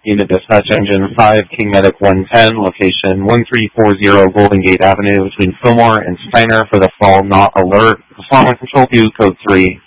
Unit Dispatch Engine 5, King Medic 110, location 1340 Golden Gate Avenue between Fillmore and Steiner for the fall not alert. Respond on Control 2, Code 3.